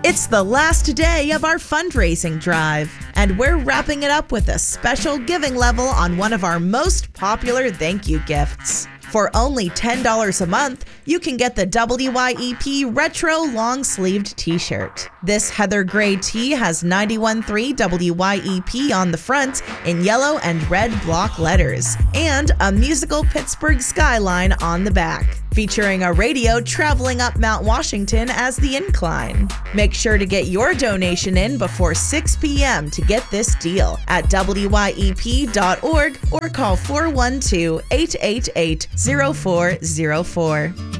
It's the last day of our fundraising drive, and we're wrapping it up with a special giving level on one of our most popular thank you gifts. For only $10 a month, you can get the WYEP Retro Long-Sleeved T-shirt. This heather gray tee has 91.3 WYEP on the front in yellow and red block letters, and a musical Pittsburgh skyline on the back, featuring a radio traveling up Mount Washington as the incline. Make sure to get your donation in before 6 p.m. to get this deal at WYEP.org or call 412-888-0404.